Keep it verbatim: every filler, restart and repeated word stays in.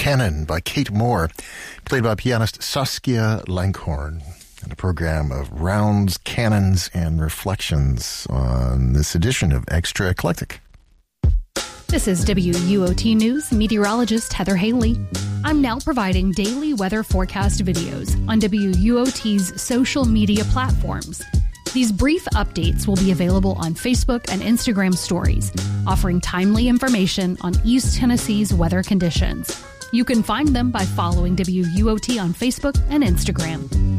Canon by Kate Moore, played by pianist Saskia Langhorn, in a program of rounds, canons, and reflections on this edition of Extra Eclectic. This is W U O T News meteorologist Heather Haley. I'm now providing daily weather forecast videos on W U O T's social media platforms. These brief updates will be available on Facebook and Instagram stories, offering timely information on East Tennessee's weather conditions. You can find them by following W U O T on Facebook and Instagram.